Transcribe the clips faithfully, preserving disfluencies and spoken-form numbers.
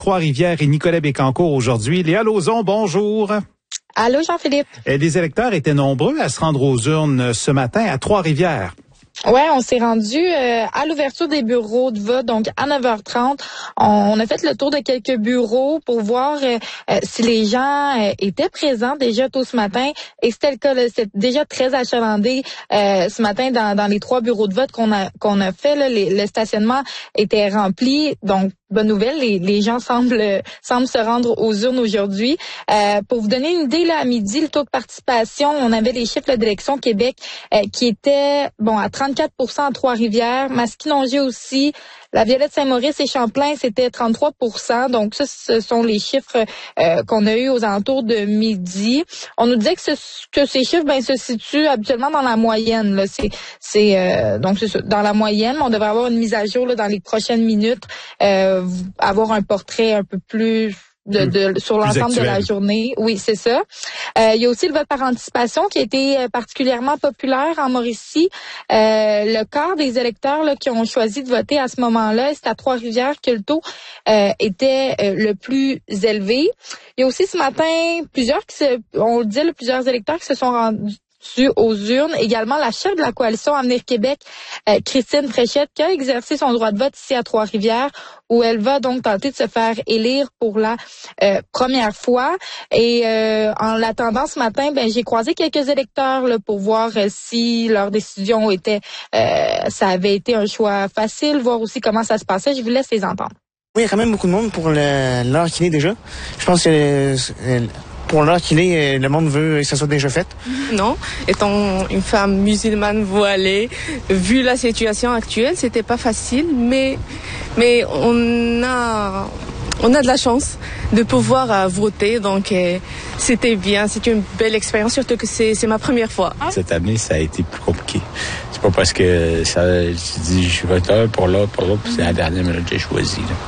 Trois-Rivières et Nicolet-Bécancour aujourd'hui. Léa Lauzon, bonjour. Allô, Jean-Philippe. Les électeurs étaient nombreux à se rendre aux urnes ce matin à Trois-Rivières. Ouais, on s'est rendu euh, à l'ouverture des bureaux de vote, donc à neuf heures trente. On, on a fait le tour de quelques bureaux pour voir euh, euh, si les gens euh, étaient présents déjà tôt ce matin. Et c'était le cas, là, c'est déjà très achalandé euh, ce matin dans, dans les trois bureaux de vote qu'on a qu'on a fait. Là, les, le stationnement était rempli, donc bonne nouvelle, les, les gens semblent semblent se rendre aux urnes aujourd'hui. Euh, pour vous donner une idée, là, à midi, le taux de participation, on avait les chiffres d'élection Québec euh, qui étaient bon à trente-quatre pour cent à Trois-Rivières, Masquinongé aussi, la Violette-Saint-Maurice et Champlain, c'était trente-trois pour cent. Donc ça, ce sont les chiffres euh, qu'on a eus aux alentours de midi. On nous disait que, ce, que ces chiffres ben, se situent habituellement dans la moyenne. Là. C'est, c'est euh, donc c'est ça, dans la moyenne. On devrait avoir une mise à jour là, dans les prochaines minutes, euh, avoir un portrait un peu plus De, de, sur l'ensemble de la journée. Oui, c'est ça. Euh, il y a aussi le vote par anticipation qui a été particulièrement populaire en Mauricie. Euh, le quart des électeurs là, qui ont choisi de voter à ce moment-là, c'est à Trois-Rivières que le taux euh, était euh, le plus élevé. Il y a aussi ce matin plusieurs qui se, on le dit, là, plusieurs électeurs qui se sont rendus aux urnes. Également, la chef de la coalition Avenir Québec, euh, Christine Fréchette, qui a exercé son droit de vote ici à Trois-Rivières, où elle va donc tenter de se faire élire pour la euh, première fois. Et euh, en l'attendant ce matin, ben j'ai croisé quelques électeurs là, pour voir euh, si leur décision était, euh, ça avait été un choix facile, voir aussi comment ça se passait. Je vous laisse les entendre. Oui, il y a quand même beaucoup de monde pour le, l'heure qu'il est déjà. Je pense que euh, pour l'heure qu'il est, le monde veut que ça soit déjà fait. Non, étant une femme musulmane voilée, vu la situation actuelle, c'était pas facile, mais mais on a on a de la chance de pouvoir euh, voter, donc euh, c'était bien, c'était une belle expérience, surtout que c'est c'est ma première fois. Cette année, ça a été plus compliqué. C'est pas parce que ça, je dis je suis voteur pour l'autre, pour l'autre, puis c'est la dernière minute que j'ai choisi. Là.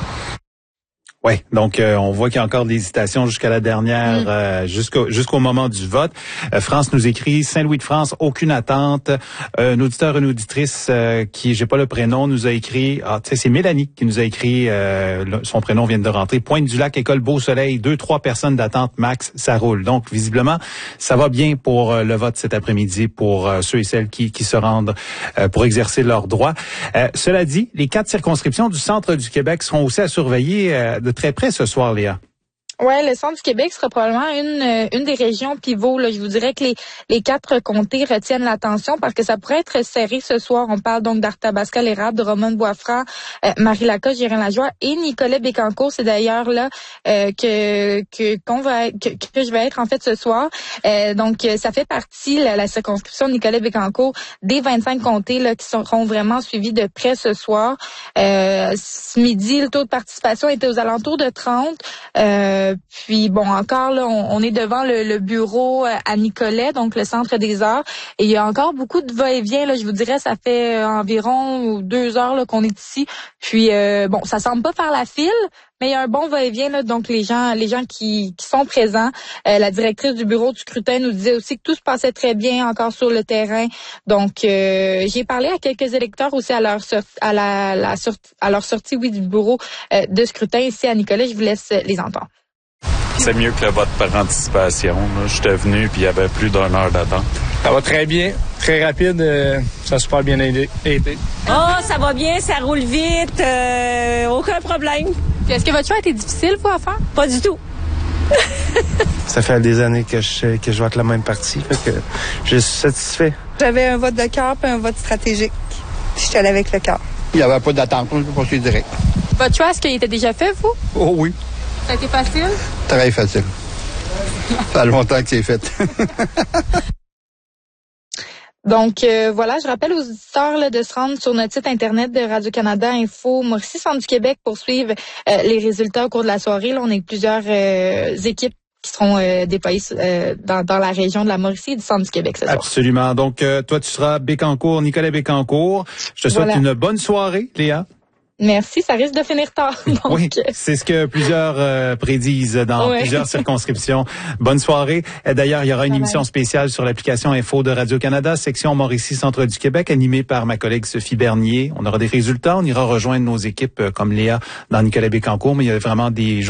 Oui, donc euh, on voit qu'il y a encore des hésitations jusqu'à la dernière, mmh. euh, jusqu'au jusqu'au moment du vote. Euh, France nous écrit, Saint-Louis-de-France, aucune attente. Euh, un auditeur, une auditrice euh, qui, j'ai pas le prénom, nous a écrit, ah tu sais, c'est Mélanie qui nous a écrit, euh, le, son prénom vient de rentrer, Pointe-du-Lac, école Beau Soleil, deux, trois personnes d'attente max, ça roule. Donc visiblement, ça va bien pour euh, le vote cet après-midi pour euh, ceux et celles qui, qui se rendent euh, pour exercer leurs droits. Euh, cela dit, les quatre circonscriptions du centre du Québec seront aussi à surveiller euh, de très près ce soir, Léa. Ouais, le centre du Québec sera probablement une une des régions pivots. Là, je vous dirais que les les quatre comtés retiennent l'attention parce que ça pourrait être serré ce soir. On parle donc d'Arthabasca, l'Érable, de Drummond-Boisfranc, euh, Marie-Lacoste, Guérin-Lajoie et Nicolet-Bécancour. C'est d'ailleurs là euh, que que qu'on va que, que je vais être en fait ce soir. Euh, donc ça fait partie la, la circonscription de Nicolet-Bécancour des vingt-cinq comtés là qui seront vraiment suivis de près ce soir. Euh, ce midi, le taux de participation était aux alentours de trente. Euh, Puis bon, encore là, on, on est devant le, le bureau à Nicolet, donc le centre des arts, et il y a encore beaucoup de va-et-vient. Là, je vous dirais, ça fait environ deux heures là, qu'on est ici. Puis euh, bon, ça semble pas faire la file, mais il y a un bon va-et-vient là, donc les gens, les gens qui, qui sont présents. Euh, la directrice du bureau du scrutin nous disait aussi que tout se passait très bien encore sur le terrain. Donc euh, j'ai parlé à quelques électeurs aussi à leur sortie, à la, la sortie, à leur sortie, oui, du bureau euh, de scrutin ici à Nicolet. Je vous laisse les entendre. C'est mieux que le vote par anticipation. J'étais venu puis il y avait plus d'une heure d'attente. Ça va très bien, très rapide, euh, ça a super bien été. Oh, ça va bien, ça roule vite, euh, aucun problème. Puis est-ce que votre choix a été difficile, vous, à faire? Pas du tout. Ça fait des années que je que je vote la même partie, fait que je suis satisfait. J'avais un vote de cœur puis un vote stratégique. Puis je suis allée avec le cœur. Il n'y avait pas d'attente, on peut poursuivre direct. Votre choix, est-ce qu'il était déjà fait, vous? Oh oui. Ça a été facile? Très facile. Ça fait longtemps que c'est fait. Donc euh, voilà, je rappelle aux auditeurs là, de se rendre sur notre site internet de Radio-Canada Info Mauricie Centre du Québec pour suivre euh, les résultats au cours de la soirée. Là, on a plusieurs euh, équipes qui seront euh, déployées euh, dans, dans la région de la Mauricie et du Centre du Québec ce soir. Absolument. Donc euh, toi, tu seras Bécancour, Nicolet-Bécancour. Je te souhaite voilà. une bonne soirée, Léa. Merci, ça risque de finir tard. Donc... Oui, c'est ce que plusieurs euh, prédisent dans ouais. plusieurs circonscriptions. Bonne soirée. D'ailleurs, il y aura une émission spéciale sur l'application Info de Radio-Canada, section Mauricie, Centre du Québec, animée par ma collègue Sophie Bernier. On aura des résultats, on ira rejoindre nos équipes comme Léa dans Nicolet-Bécancour, mais il y a vraiment des